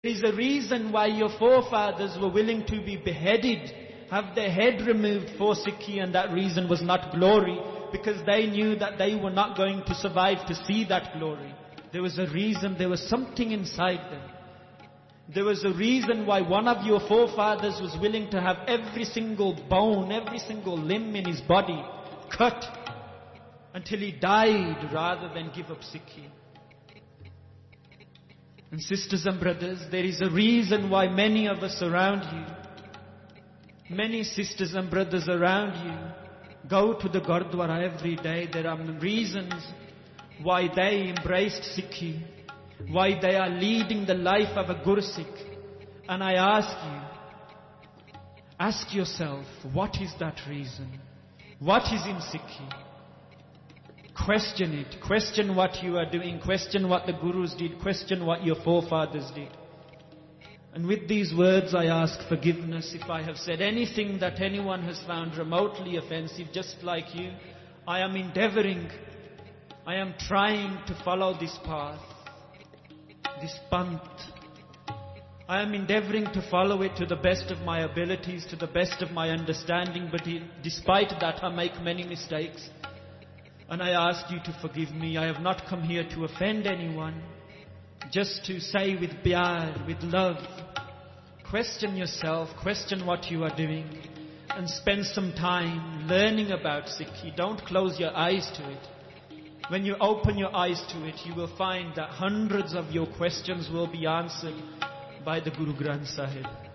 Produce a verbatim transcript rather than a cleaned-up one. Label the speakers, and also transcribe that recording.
Speaker 1: There is a reason why your forefathers were willing to be beheaded, have their head removed for Sikhi, and that reason was not glory, because they knew that they were not going to survive to see that glory. There was a reason, there was something inside them. There was a reason why one of your forefathers was willing to have every single bone, every single limb in his body cut until he died rather than give up Sikhi. And sisters and brothers, there is a reason why many of us around you, many sisters and brothers around you, go to the Gurdwara every day. There are reasons why they embraced Sikhi, why they are leading the life of a Gursikh. And I ask you, ask yourself, what is that reason? What is in Sikhi? Question it. Question what you are doing. Question what the Gurus did. Question what your forefathers did. And with these words I ask forgiveness if I have said anything that anyone has found remotely offensive. Just like you, I am endeavoring, I am trying to follow this path, this pant. I am endeavoring to follow it to the best of my abilities, to the best of my understanding, but it, despite that I make many mistakes. And I ask you to forgive me. I have not come here to offend anyone, just to say with pyar, with love, question yourself, question what you are doing, and spend some time learning about Sikhi. Don't close your eyes to it. When you open your eyes to it, you will find that hundreds of your questions will be answered by the Guru Granth Sahib.